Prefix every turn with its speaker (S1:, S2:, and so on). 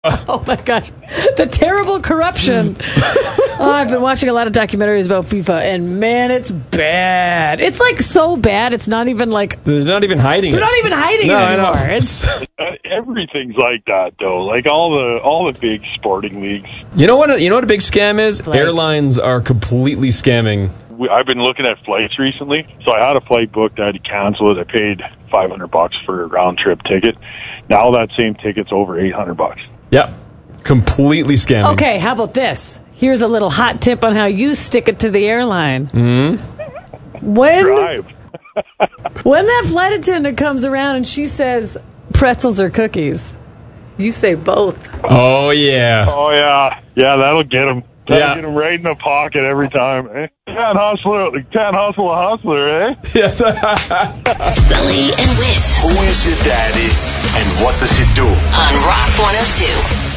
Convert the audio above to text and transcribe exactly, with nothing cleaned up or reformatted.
S1: Oh, my gosh. The terrible corruption. Oh, I've been watching a lot of documentaries about FIFA, and, man, it's bad. It's, like, so bad, it's not even, like...
S2: They're not even hiding
S1: They're
S2: it.
S1: not even hiding
S2: no,
S1: it anymore.
S2: I know.
S1: It's...
S3: Everything's like that, though. Like, all the all the big sporting leagues.
S2: You know what? You know what a big scam is?
S1: Flight.
S2: Airlines are completely scamming.
S3: We, I've been looking at flights recently, so I had a flight booked. I had to cancel it. I paid five hundred bucks for a round-trip ticket. Now that same ticket's over eight hundred bucks.
S2: Yep. Completely scamming.
S1: Okay, how about this? Here's a little hot tip on how you stick it to the airline.
S2: Mm-hmm.
S1: When,
S3: Drive.
S1: when that flight attendant comes around and she says pretzels or cookies, you say both.
S2: Oh, yeah.
S3: Oh, yeah. Yeah, that'll get him. That'll
S2: Yeah.
S3: get him right in the pocket every time. Eh? Can't hustle, can't hustle a hustler, eh?
S2: Yes.
S4: Sully and Wit
S5: Who is your daddy and what does he do?
S4: on Rock one oh two.